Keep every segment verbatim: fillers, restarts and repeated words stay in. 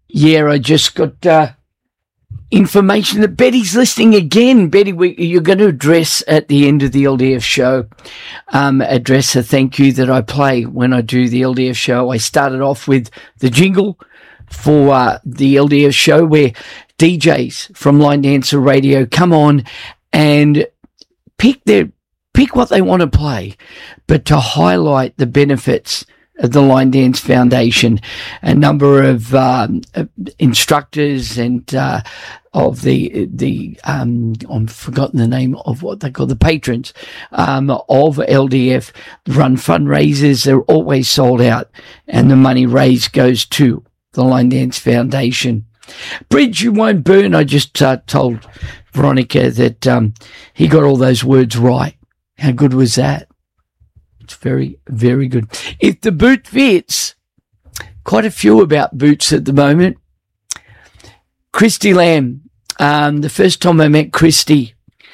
Yeah, I just got uh, information that Betty's listening again. Betty, we, you're going to address at the end of the L D F show, um, address a thank you that I play when I do the L D F show. I started off with the jingle for uh, the L D F show where D Js from Line Dancer Radio come on and pick their pick what they want to play, but to highlight the benefits of the Line Dance Foundation. A number of um, instructors and uh, of the the um, I've forgotten the name of what they call the patrons um, of L D F run fundraisers. They're always sold out, and the money raised goes to the Line Dance Foundation. Bridge You Won't Burn. I just uh, told Veronica that um, he got all those words right. How good was that? It's very, very good. If the boot fits, quite a few about boots at the moment. Christy Lamb. Um, the first time I met Christy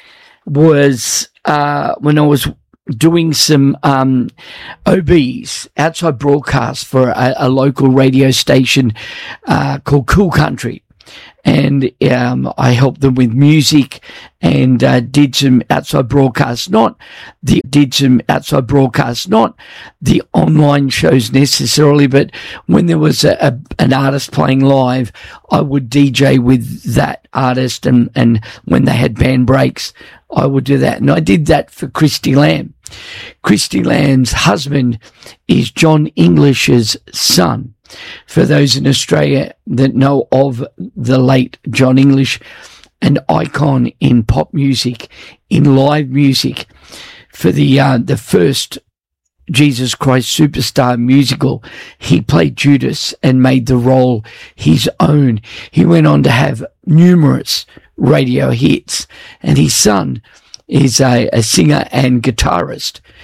was uh, when I was doing some um, O Bs, outside broadcast for a, a local radio station uh, called Cool Country. And um, I helped them with music and uh, did some outside broadcasts, not the did some outside broadcasts, not the online shows necessarily, but when there was a, a, an artist playing live, I would D J with that artist, and, and when they had band breaks, I would do that. And I did that for Christy Lamb. Christy Lamb's husband is John English's son. For those in Australia that know of the late John English, an icon in pop music, in live music, for the uh, the first Jesus Christ Superstar musical, he played Judas and made the role his own. He went on to have numerous radio hits, and his son is a, a singer and guitarist